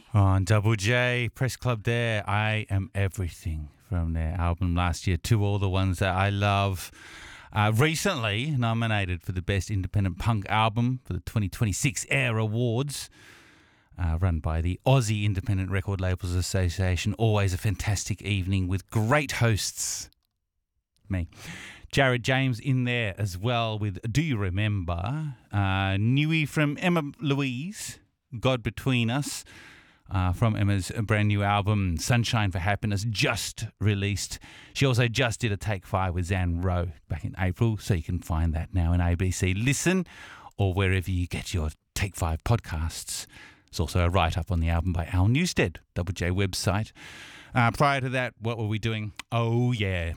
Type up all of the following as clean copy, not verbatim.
On Double J Press Club there, I Am Everything from their album last year, To All the Ones That I Love. Recently nominated for the Best Independent Punk Album for the 2026 AIR Awards, run by the Aussie Independent Record Labels Association. Always a fantastic evening with great hosts. Me. Jared James in there as well with Do You Remember? Newy from Emma Louise, God Between Us. From Emma's brand new album, Sunshine for Happiness, just released. She also just did a Take 5 with Zan Rowe back in April, so you can find that now in ABC Listen or wherever you get your Take 5 podcasts. There's also a write-up on the album by Al Newstead, Double J website. Prior to that, what were we doing? Oh, yeah.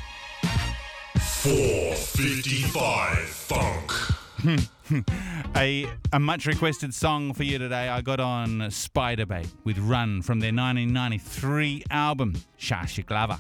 455 Funk. A much requested song for you today. I got on Spiderbait with Run from their 1993 album, Shasha Glover.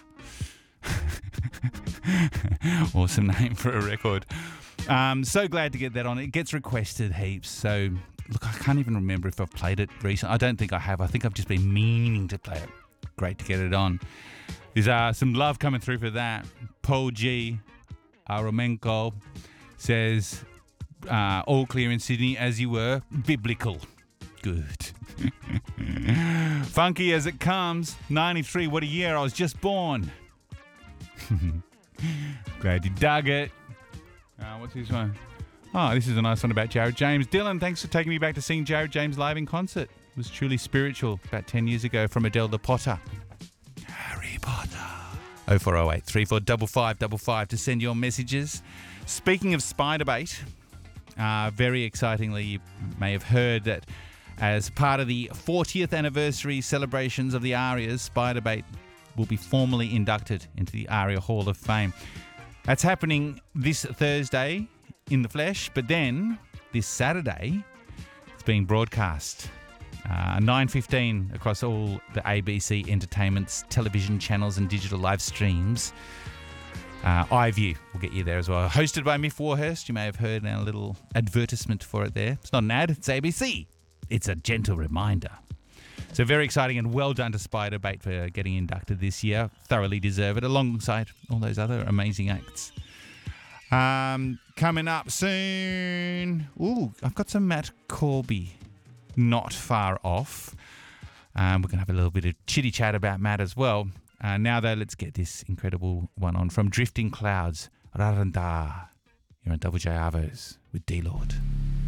Awesome name for a record. So glad to get that on. It gets requested heaps. So, look, I can't even remember if I've played it recently. I don't think I have. I think I've just been meaning to play it. Great to get it on. There's some love coming through for that. Paul G. Romenko says... all clear in Sydney as you were. Biblical. Good. Funky as it comes. 93, what a year. I was just born. Glad you dug it. What's this one? Oh, this is a nice one about Jared James. Dylan, thanks for taking me back to seeing Jared James live in concert. It was truly spiritual about 10 years ago from Adele the Potter. Harry Potter. 0408 345555 to send your messages. Speaking of Spiderbait... very excitingly, you may have heard that as part of the 40th anniversary celebrations of the ARIAs, Spiderbait will be formally inducted into the ARIA Hall of Fame. That's happening this Thursday in the flesh, but then this Saturday it's being broadcast 9:15 across all the ABC Entertainment's television channels and digital live streams. iView will get you there as well. Hosted by Miff Warhurst. You may have heard a little advertisement for it there. It's not an ad, it's ABC. It's a gentle reminder. So very exciting and well done to Spiderbait for getting inducted this year. Thoroughly deserve it, alongside all those other amazing acts. Coming up soon. Ooh, I've got some Matt Corby not far off. We're going to have a little bit of chitty chat about Matt as well. Now, though, let's get this incredible one on from Drifting Clouds, Raranda. You're on Double J Arvos with D-Lord.